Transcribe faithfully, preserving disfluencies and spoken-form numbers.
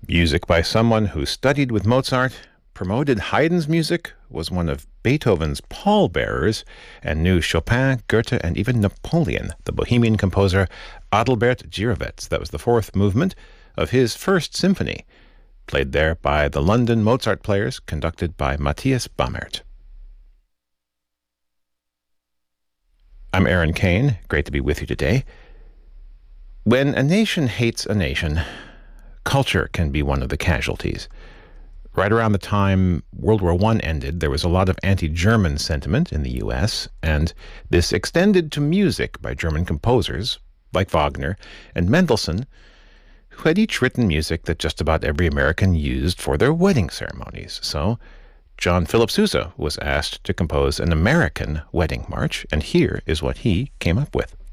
Music by someone who studied with Mozart, promoted Haydn's music, was one of Beethoven's pallbearers, and knew Chopin, Goethe, and even Napoleon, the Bohemian composer Adalbert Gyrowetz. That was the fourth movement of his first symphony, played there by the London Mozart Players, conducted by Matthias Bammert. I'm Aaron Kane. Great to be with you today. When a nation hates a nation, culture can be one of the casualties. Right around the time World War One ended, there was a lot of anti-German sentiment in the U S, and this extended to music by German composers like Wagner and Mendelssohn, who had each written music that just about every American used for their wedding ceremonies. So John Philip Sousa was asked to compose an American wedding march, and here is what he came up with.